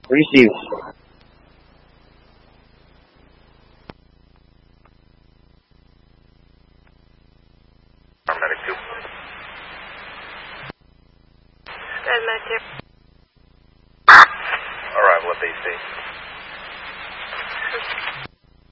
Receive. Paramedic 2. Med 2. Arrival at base station.